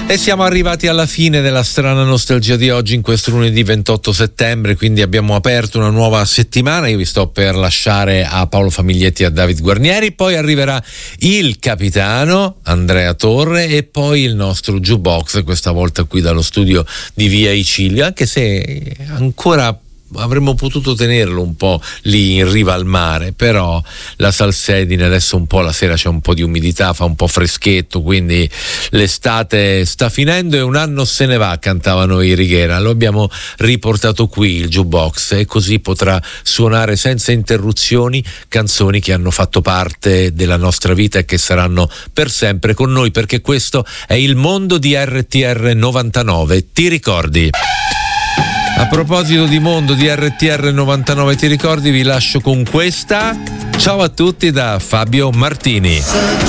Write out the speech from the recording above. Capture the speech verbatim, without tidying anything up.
E siamo arrivati alla fine della strana nostalgia di oggi in questo lunedì ventotto settembre, quindi abbiamo aperto una nuova settimana. Io vi sto per lasciare a Paolo Famiglietti e a David Guarnieri, poi arriverà il capitano Andrea Torre e poi il nostro jukebox, questa volta qui dallo studio di Via Icilio, anche se ancora avremmo potuto tenerlo un po' lì in riva al mare, però la salsedine adesso un po' la sera c'è un po' di umidità, fa un po' freschetto, quindi l'estate sta finendo e un anno se ne va, cantavano i Righiera. Lo abbiamo riportato qui il jukebox e così potrà suonare senza interruzioni canzoni che hanno fatto parte della nostra vita e che saranno per sempre con noi, perché questo è il mondo di R T R novantanove. Ti ricordi? A proposito di mondo di R T R novantanove, ti ricordi? Vi lascio con questa. Ciao a tutti da Fabio Martini.